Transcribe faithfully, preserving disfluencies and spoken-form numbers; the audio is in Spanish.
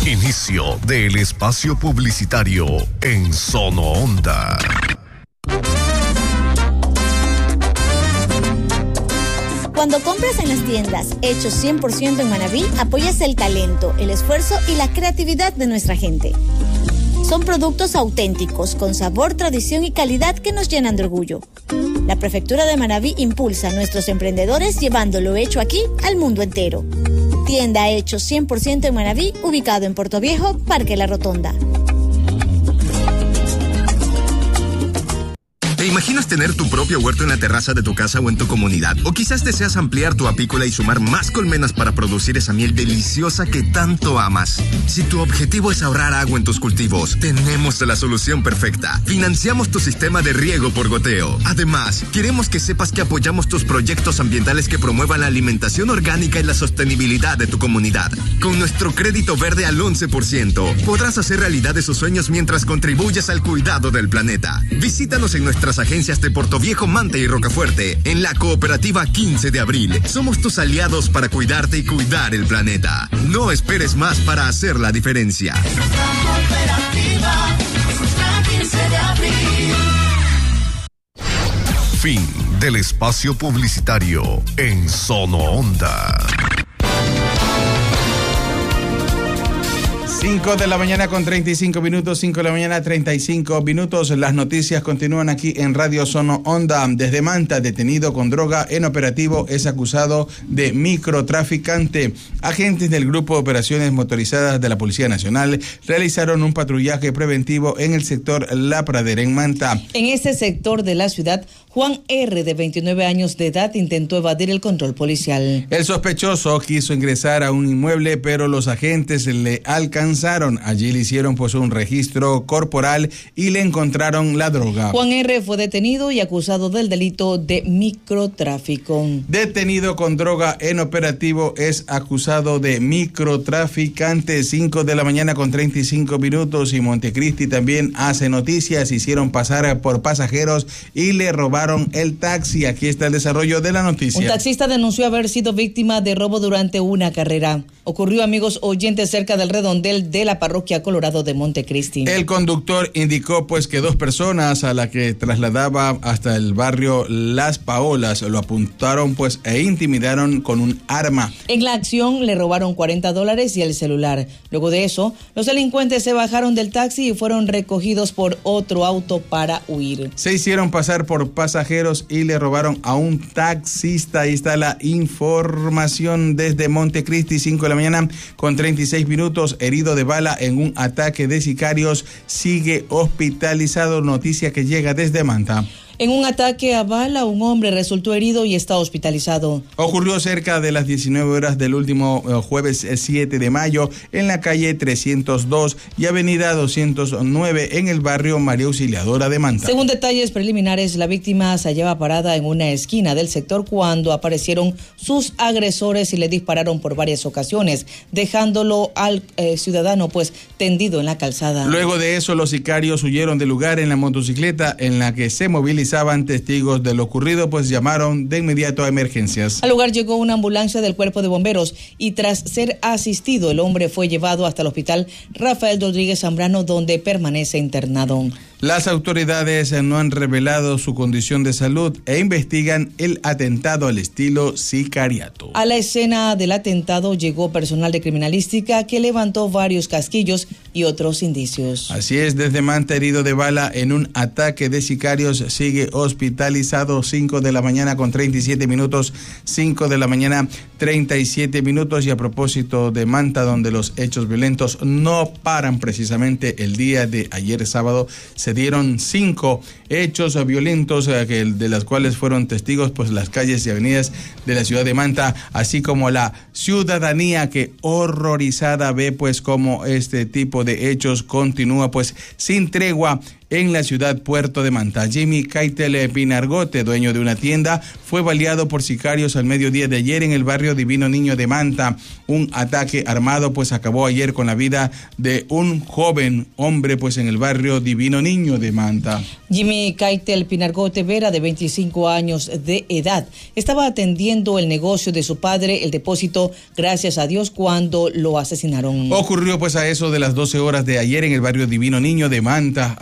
Inicio del espacio publicitario en Sono Onda. Cuando compras en las tiendas hechos cien por ciento en Manabí, apoyas el talento, el esfuerzo y la creatividad de nuestra gente. Son productos auténticos, con sabor, tradición y calidad que nos llenan de orgullo. La Prefectura de Manabí impulsa a nuestros emprendedores llevando lo hecho aquí al mundo entero. Tienda hechos cien por ciento en Manabí, ubicado en Puerto Viejo, Parque La Rotonda. ¿Te imaginas tener tu propio huerto en la terraza de tu casa o en tu comunidad? O quizás deseas ampliar tu apícola y sumar más colmenas para producir esa miel deliciosa que tanto amas. Si tu objetivo es ahorrar agua en tus cultivos, tenemos la solución perfecta. Financiamos tu sistema de riego por goteo. Además, queremos que sepas que apoyamos tus proyectos ambientales que promuevan la alimentación orgánica y la sostenibilidad de tu comunidad. Con nuestro crédito verde al once por ciento, podrás hacer realidad esos sueños mientras contribuyes al cuidado del planeta. Visítanos en nuestras agencias de Portoviejo, Manta y Rocafuerte, en la cooperativa quince de abril. Somos tus aliados para cuidarte y cuidar el planeta. No esperes más para hacer la diferencia. Fin del espacio publicitario en Sono Onda. cinco de la mañana con treinta y cinco minutos, cinco de la mañana treinta y cinco minutos. Las noticias continúan aquí en Radio Sono Onda. Desde Manta, detenido con droga en operativo, es acusado de microtraficante. Agentes del Grupo de Operaciones Motorizadas de la Policía Nacional realizaron un patrullaje preventivo en el sector La Pradera, en Manta. En este sector de la ciudad, Juan R., de veintinueve años de edad, intentó evadir el control policial. El sospechoso quiso ingresar a un inmueble, pero los agentes le alcanzaron. Allí le hicieron pues un registro corporal y le encontraron la droga. Juan R. fue detenido y acusado del delito de microtráfico. Detenido con droga en operativo, es acusado de microtraficante. cinco de la mañana con treinta y cinco minutos, y Montecristi también hace noticias. Hicieron pasar por pasajeros y le robaron el taxi. Aquí está el desarrollo de la noticia. Un taxista denunció haber sido víctima de robo durante una carrera. Ocurrió, amigos oyentes, cerca del redondel de la parroquia Colorado de Montecristi. El conductor indicó pues que dos personas a la que trasladaba hasta el barrio Las Paolas lo apuntaron pues e intimidaron con un arma. En la acción le robaron cuarenta dólares y el celular. Luego de eso, los delincuentes se bajaron del taxi y fueron recogidos por otro auto para huir. Se hicieron pasar por pasajeros y le robaron a un taxista. Ahí está la información desde Montecristi. Cinco de la mañana con treinta y seis minutos, herido de bala en un ataque de sicarios, sigue hospitalizado. Noticia que llega desde Manta. En un ataque a bala, un hombre resultó herido y está hospitalizado. Ocurrió cerca de las diecinueve horas del último uh, jueves siete de mayo en la calle trescientos dos y avenida doscientos nueve en el barrio María Auxiliadora de Manta. Según detalles preliminares, la víctima se hallaba parada en una esquina del sector cuando aparecieron sus agresores y le dispararon por varias ocasiones, dejándolo al eh, ciudadano pues tendido en la calzada. Luego de eso, los sicarios huyeron del lugar en la motocicleta en la que se movilizaron. Testigos de lo ocurrido pues llamaron de inmediato a emergencias. Al lugar llegó una ambulancia del cuerpo de bomberos y tras ser asistido, el hombre fue llevado hasta el hospital Rafael Rodríguez Zambrano, donde permanece internado. Las autoridades no han revelado su condición de salud e investigan el atentado al estilo sicariato. A la escena del atentado llegó personal de criminalística que levantó varios casquillos y otros indicios. Así es, desde Manta, herido de bala en un ataque de sicarios, sigue hospitalizado. Cinco de la mañana con treinta y siete minutos, cinco de la mañana treinta y siete minutos. Y a propósito de Manta, donde los hechos violentos no paran, precisamente el día de ayer sábado se dieron cinco hechos violentos eh, de las cuales fueron testigos pues las calles y avenidas de la ciudad de Manta, así como la ciudadanía, que horrorizada ve pues cómo este tipo de hechos continúa pues sin tregua en la ciudad Puerto de Manta. Jimmy Keitel Pinargote, dueño de una tienda, fue baleado por sicarios al mediodía de ayer en el barrio Divino Niño de Manta. Un ataque armado pues acabó ayer con la vida de un joven hombre pues en el barrio Divino Niño de Manta. Jimmy Keitel Pinargote Vera, de veinticinco años de edad, estaba atendiendo el negocio de su padre, el depósito, gracias a Dios, cuando lo asesinaron. Ocurrió pues a eso de las doce horas de ayer en el barrio Divino Niño de Manta.